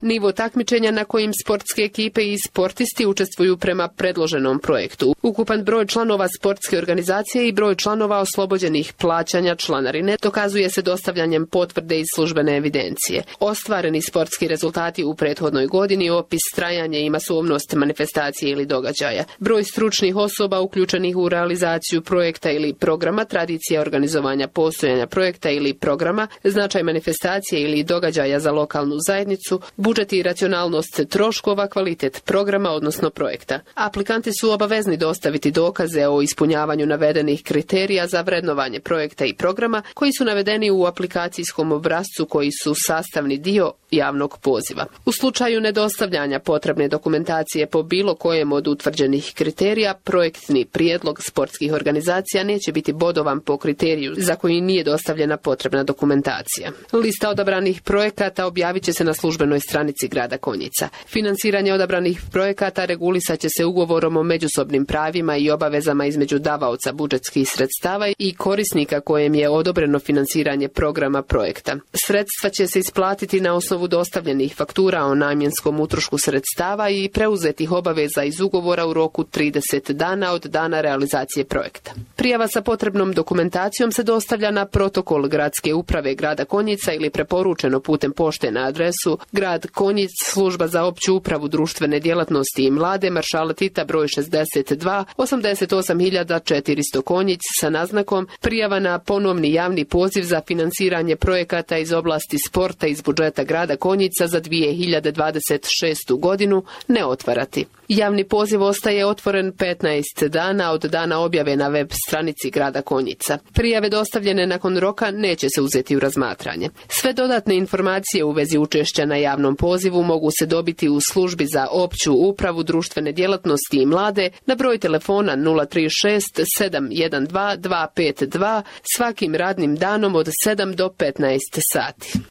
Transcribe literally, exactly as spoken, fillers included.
Nivo takmičenja na kojim sportske ekipe i sportisti učestvuju prema predloženom projektu. Ukupan broj članova sportske organizacije i broj članova oslobođenih plaćanja članarine dokazuje se dostavljanjem potvrde iz službene evidencije. Ostvareni sportski rezultati u prethodnoj godini, opis, trajanje i masovnost manifestacije ili događaja, broj stručnih osoba uključenih u realizaciju projekta ili programa, tradicija organizovanja postojanja projekta ili programa, značaj manifestacije ili događaja za lokalnu zajednicu, budžet i racionalnost troškova, kvalitet programa odnosno projekta. Aplikanti su obavezni dostaviti dokaze o ispunjavanju navedenih kriterija za vrednovanje projekta i programa koji su navedeni u aplikacijskom obrascu koji su sastavni dio javnog poziva. U slučaju nedostavljanja potrebne dokumentacije po bilo kojem od utvrđenih kriterija, projektni prijedlog sportskih organizacija neće biti bodovan po kriteriju za koji nije dostavljena potrebna dokumentacija. Lista odabranih projekata objavit će se na službenoj stranici grada Konjica. Finansiranje odabranih projekata regulisat će se ugovorom o međusobnim pravima i obavezama između davaoca budžetskih sredstava i korisnika kojem je odobreno finansiranje programa projekta. Sredstva će se isplatiti na osnovu dostavljenih faktura o namjenskom utrošku sredstava i preuzetih obaveza iz ugovora u roku trideset dana od dana realizacije projekta. Prijava sa potrebnom dokumentacijom se dostavlja na protokol Gradske uprave grada Konjica ili preporučeno putem pošte na adresu Grad Konjic, služba za opću upravu društvene djelatnosti i mlade, Maršala Tita broj šezdeset dva, osamdeset osam hiljada četiristo Konjic sa naznakom prijava na ponovni javni poziv za finansiranje projekata iz oblasti sporta iz budžeta grada Konjica za dvije hiljade dvadeset šestu godinu ne otvarati. Javni poziv ostaje otvoren petnaest dana od dana objave na web stranici grada Konjica. Prijave dostavljene nakon roka neće se uzeti u razmatranje. Sve dodatne informacije u vezi učešća na javnom pozivu mogu se dobiti u službi za opću upravu društvene djelatnosti i mlade na broj telefona nula tri šest sedam jedan dva dva pet dva svakim radnim danom od sedam do petnaest sati.